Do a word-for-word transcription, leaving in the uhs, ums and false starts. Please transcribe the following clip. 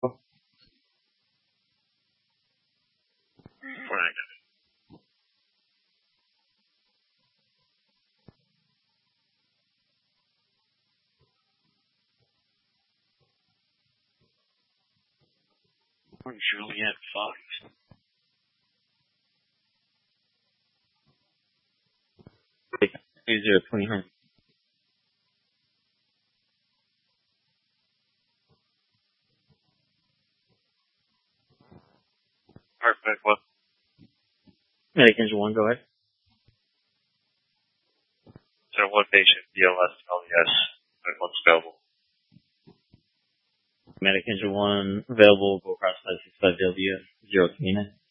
Frank. Or Juliet Fox. Two zero twenty nine. Perfect. What? Medic Engine one, go ahead. So what patient B L S L E S and what's available? Medic Engine one, available, go across five six five W zero twenty nine.